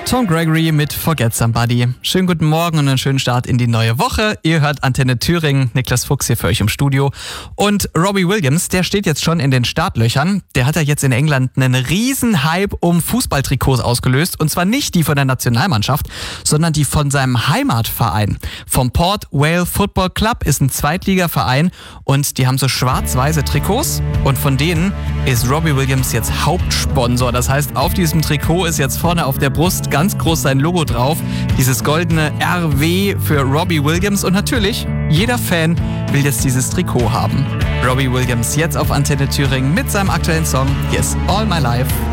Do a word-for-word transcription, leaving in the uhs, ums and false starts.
Tom Gregory mit Forget Somebody. Schönen guten Morgen und einen schönen Start in die neue Woche. Ihr hört Antenne Thüringen, Niklas Fuchs hier für euch im Studio. Und Robbie Williams, der steht jetzt schon in den Startlöchern. Der hat ja jetzt in England einen riesen Hype um Fußballtrikots ausgelöst. Und zwar nicht die von der Nationalmannschaft, sondern die von seinem Heimatverein. Vom Port Vale Football Club ist ein Zweitligaverein und die haben so schwarz-weiße Trikots. Und von denen ist Robbie Williams jetzt Hauptsponsor. Das heißt, auf diesem Trikot ist jetzt vorne auf der Brust ganz groß sein Logo drauf. Dieses goldene R W für Robbie Williams. Und natürlich, jeder Fan will jetzt dieses Trikot haben. Robbie Williams jetzt auf Antenne Thüringen mit seinem aktuellen Song Yes, All My Life.